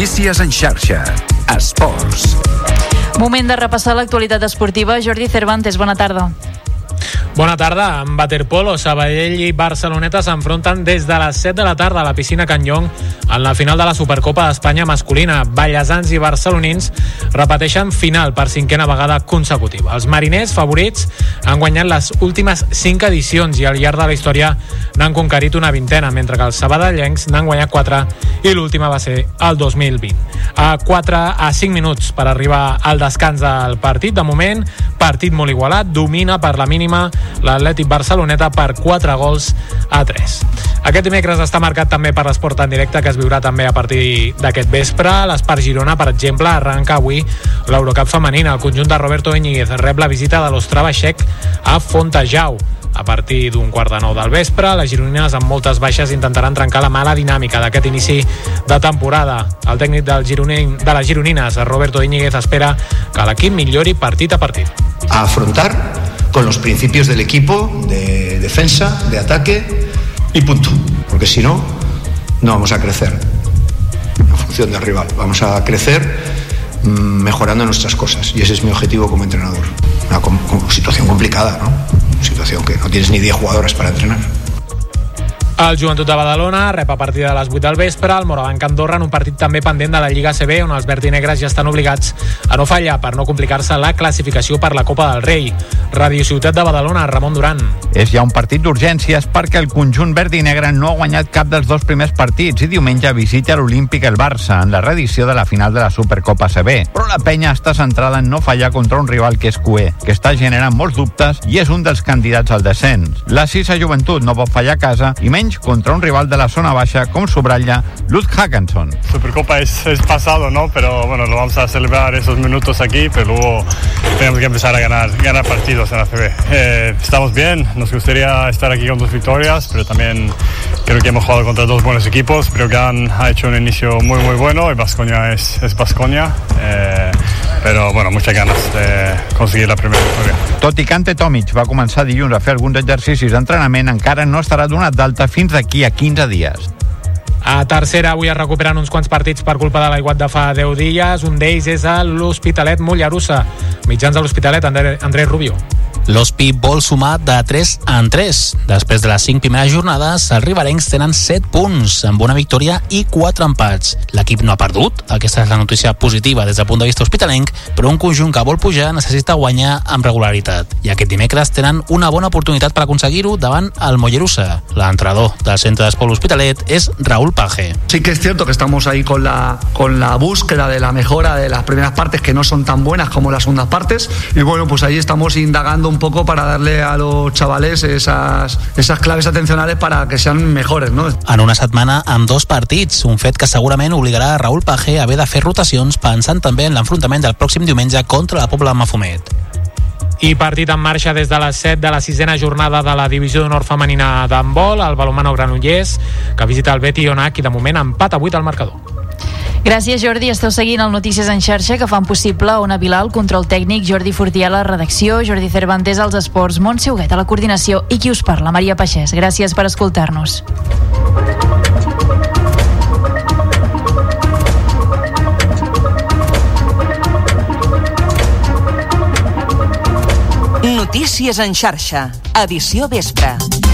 Notícies en xarxa. Esports. Moment de repassar l'actualitat esportiva. Jordi Cervantes, bona tarda. Bona tarda. En waterpolo, Sabadell i Barceloneta s'enfronten des de les 7 de la tarda a la piscina Can Llong en la final de la Supercopa d'Espanya masculina. Vallesans i barcelonins repeteixen final per 5a vegada consecutiva. Els mariners, favorits, han guanyat les últimes 5 edicions i al llarg de la història n'han conquerit una vintena, mentre que els sabadellencs n'han guanyat 4 i l'última va ser el 2020. A 5 minuts per arribar al descans del partit. De moment, partit molt igualat, domina per la mínima l'Atlètic Barceloneta per 4-3. Aquest dimecres està marcat també per l'esport en directe, que es viurà també a partir d'aquest vespre. L'Espart Girona, per exemple, arranca avui l'Eurocup femenina. El conjunt de Roberto Íñiguez rep la visita de l'Ostrava Txec a Fontejau. A partir d'un 8:45 del vespre, les gironines amb moltes baixes intentaran trencar la mala dinàmica d'aquest inici de temporada. El tècnic de les gironines, Roberto Íñiguez, espera que l'equip millori partit a partit. A afrontar con los principios del equipo, de defensa, de ataque y punto. Porque si no, no vamos a crecer en función del rival. Vamos a crecer mejorando nuestras cosas. Y ese es mi objetivo como entrenador. Una situación complicada, ¿no? Una situación que no tienes ni 10 jugadoras para entrenar. El Joventut de Badalona rep a partir de les 8 del vespre el Morabanc Andorra en un partit també pendent de la Lliga ACB, on els verd i negres ja estan obligats a no fallar per no complicar-se la classificació per la Copa del Rei. Ràdio Ciutat de Badalona, Ramon Duran. És ja un partit d'urgències perquè el conjunt verd i negre no ha guanyat cap dels dos primers partits i diumenge visita l'Olímpic el Barça en la reedició de la final de la Supercopa ACB. Però la penya està centrada en no fallar contra un rival que és cuer, que està generant molts dubtes i és un dels candidats al descens. La Sisa Joventut no pot fallar a casa i menys contra un rival de la zona baja, como subratlla Luz Hackinson. Supercopa es pasado, ¿no? Pero bueno, lo vamos a celebrar esos minutos aquí, pero luego tenemos que empezar a ganar partidos en la ACB. Estamos bien, nos gustaría estar aquí con 2 victorias, pero también creo que hemos jugado contra 2 buenos equipos. Creo que ha hecho un inicio muy bueno y Baskonia es Baskonia. Però, bueno, muchas ganas de conseguir la primera victòria. Tot i que Ante Tomic va començar dilluns a fer alguns exercicis d'entrenament, encara no estarà donat d'alta fins d'aquí a 15 dies. A tercera, avui es recuperen uns quants partits per culpa de l'aiguat de fa 10 dies. Un d'ells és a l'Hospitalet Mollerussa. Mitjans de l'Hospitalet, Andrés Rubio. L'Hospi vol sumar de 3 en 3. Després de les 5 primeres jornades, els riberencs tenen 7 punts, amb una victòria i 4 empats. L'equip no ha perdut, aquesta és la notícia positiva des del punt de vista hospitalenc, però un conjunt que vol pujar necessita guanyar amb regularitat. I aquest dimecres tenen una bona oportunitat per aconseguir-ho davant el Mollerussa. L'entrenador del centre d'esport Hospitalet és Raúl Paje. Sí que es cierto que estamos ahí con la búsqueda de la mejora de las primeras partes, que no son tan buenas como las segundas partes, y bueno, pues ahí estamos indagando un poco para darle a los chavales esas claves atencionales para que sean mejores, ¿no? En una setmana amb 2 partits, un fet que segurament obligarà a Raúl Paje a haver de fer rotacions pensant també en l'enfrontament del pròxim diumenge contra la Pobla de Mafumet. I partit en marxa des de les 7 de la 6a jornada de la Divisió d'Honor femenina d'handbol, el balonmano Granollers, que visita el Beti Onac i de moment empat a 8 al marcador. Gràcies, Jordi. Esteu seguint el Notícies en xarxa, que fan possible Ona Vilà, el control tècnic, Jordi Fortià a la redacció, Jordi Cervantes als esports, Montse Huguet a la coordinació i qui us parla, Maria Pagès. Gràcies per escoltar-nos. Notícies en xarxa, edició vespre.